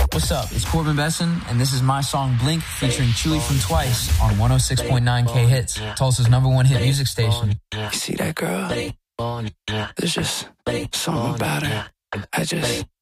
What's up? It's Corbin Besson, and this is my song Blink featuring Chewy from Twice on 106.9 K Hits, Tulsa's #1 hit music station. You see that girl? There's just something about her. I just